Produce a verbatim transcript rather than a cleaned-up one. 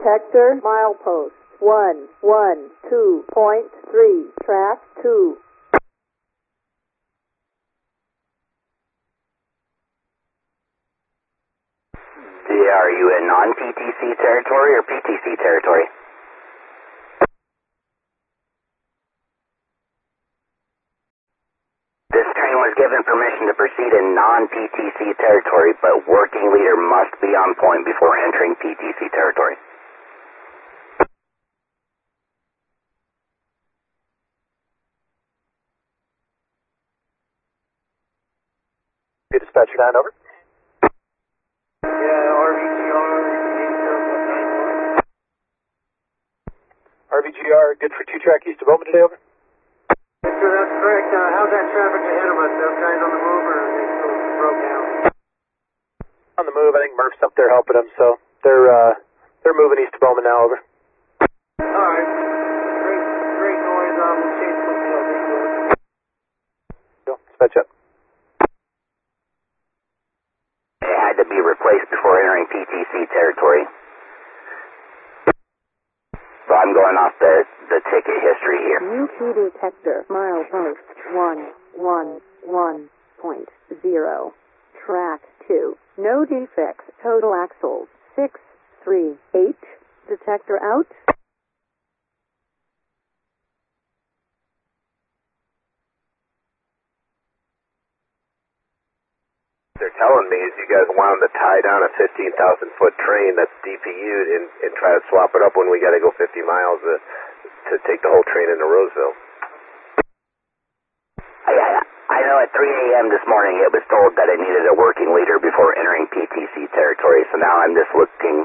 detector, milepost one one two point three, track two. Are you in non-P T C territory or P T C territory? This train was given permission to proceed in non-P T C territory, but working leader must be on point before entering P T C territory. Dispatcher nine, over. R V G R, good for two track east of Bowman today, over? Yes, sir, that's correct. Uh, how's that traffic ahead of us? Those guys on the move, or are they still broke down? On the move, I think Murph's up there helping them, so they're uh, they're moving east of Bowman now, over. All right. Great, great noise. Um, we'll chase them until they do it. Go, dispatch up. It had to be replaced before entering P T C territory. So I'm going off the, the ticket history here. U T detector, milepost one one one point zero, track two. No defects, total axles six three eight, detector out. They're telling me is you guys want them to tie down a fifteen thousand foot train that's D P U'd and, and try to swap it up when we got to go fifty miles to, to take the whole train into Roseville. I, I know at three A M this morning it was told that it needed a working leader before entering P T C territory, so now I'm just looking